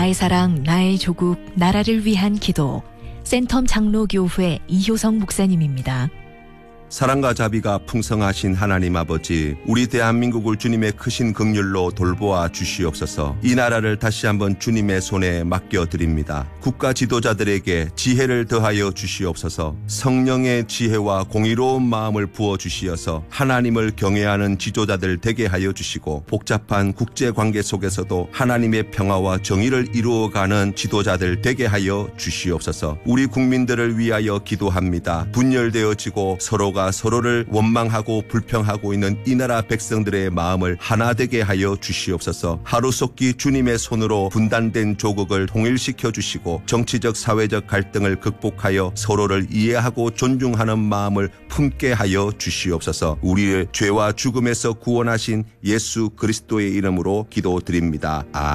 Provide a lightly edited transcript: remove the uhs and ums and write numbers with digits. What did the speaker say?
나의 사랑, 나의 조국, 나라를 위한 기도. 센텀 장로교회 이효성 목사님입니다. 사랑과 자비가 풍성하신 하나님 아버지, 우리 대한민국을 주님의 크신 긍휼로 돌보아 주시옵소서. 이 나라를 다시 한번 주님의 손에 맡겨드립니다. 국가 지도자들에게 지혜를 더하여 주시옵소서. 성령의 지혜와 공의로운 마음을 부어주시어서 하나님을 경외하는 지도자들 되게 하여 주시고, 복잡한 국제관계 속에서도 하나님의 평화와 정의를 이루어가는 지도자들 되게 하여 주시옵소서. 우리 국민들을 위하여 기도합니다. 분열되어지고 서로를 원망하고 불평하고 있는 이 나라 백성들의 마음을 하나 되게 하여 주시옵소서. 하루속히 주님의 손으로 분단된 조국을 통일시켜 주시고, 정치적 사회적 갈등을 극복하여 서로를 이해하고 존중하는 마음을 품게 하여 주시옵소서. 우리의 죄와 죽음에서 구원하신 예수 그리스도의 이름으로 기도드립니다. 아멘.